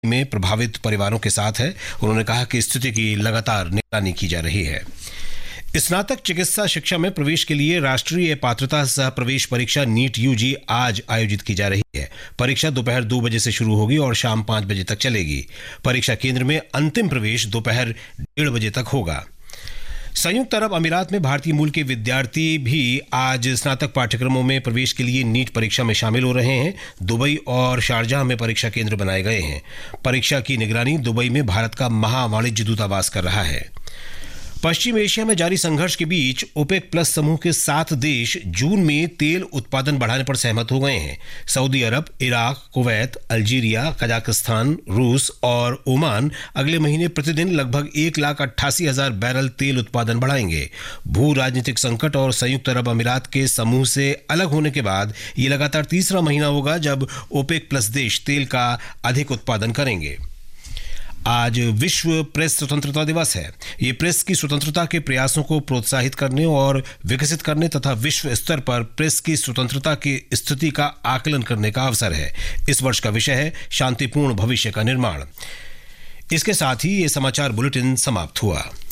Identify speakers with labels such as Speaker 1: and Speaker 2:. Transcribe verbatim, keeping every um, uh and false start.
Speaker 1: में प्रभावित परिवारों के साथ है। उन्होंने कहा कि स्थिति की लगातार निगरानी की जा रही है। स्नातक चिकित्सा शिक्षा में प्रवेश के लिए राष्ट्रीय पात्रता सह प्रवेश परीक्षा नीट यूजी आज आयोजित की जा रही है। परीक्षा दोपहर दो बजे से शुरू होगी और शाम पांच बजे तक चलेगी। परीक्षा केंद्र में अंतिम प्रवेश दोपहर डेढ़ बजे तक होगा। संयुक्त अरब अमीरात में भारतीय मूल के विद्यार्थी भी आज स्नातक पाठ्यक्रमों में प्रवेश के लिए नीट परीक्षा में शामिल हो रहे हैं। दुबई और शारजाह में परीक्षा केंद्र बनाए गए हैं। परीक्षा की निगरानी दुबई में भारत का महावाणिज्य दूतावास कर रहा है। पश्चिम एशिया में जारी संघर्ष के बीच ओपेक प्लस समूह के सात देश जून में तेल उत्पादन बढ़ाने पर सहमत हो गए हैं। सऊदी अरब, इराक, कुवैत, अल्जीरिया, कजाकिस्तान, रूस और ओमान अगले महीने प्रतिदिन लगभग एक लाख अट्ठासी हजार बैरल तेल उत्पादन बढ़ाएंगे। भू राजनीतिक संकट और संयुक्त अरब अमीरात के समूह से अलग होने के बाद ये लगातार तीसरा महीना होगा जब ओपेक प्लस देश तेल का अधिक उत्पादन करेंगे। आज विश्व प्रेस स्वतंत्रता दिवस है। ये प्रेस की स्वतंत्रता के प्रयासों को प्रोत्साहित करने और विकसित करने तथा विश्व स्तर पर प्रेस की स्वतंत्रता की स्थिति का आकलन करने का अवसर है। इस वर्ष का विषय है शांतिपूर्ण भविष्य का निर्माण। इसके साथ ही ये समाचार बुलेटिन समाप्त हुआ।